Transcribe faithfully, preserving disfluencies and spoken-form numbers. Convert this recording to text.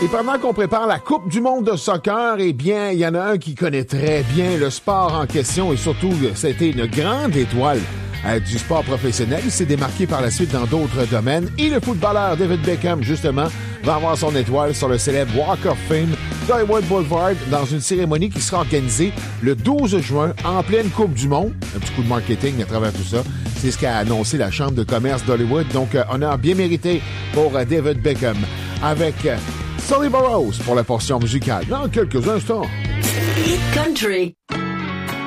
Et pendant qu'on prépare la Coupe du monde de soccer, eh bien, il y en a un qui connaît très bien le sport en question et surtout, ça a été une grande étoile euh, du sport professionnel. Il s'est démarqué par la suite dans d'autres domaines. Et le footballeur David Beckham, justement, va avoir son étoile sur le célèbre Walk of Fame d'Hollywood Boulevard dans une cérémonie qui sera organisée le douze juin en pleine Coupe du monde. Un petit coup de marketing à travers tout ça. C'est ce qu'a annoncé la Chambre de commerce d'Hollywood. Donc, euh, honneur bien mérité pour euh, David Beckham. Avec euh, Sully Burrows pour la portion musicale dans quelques instants. Hit Country.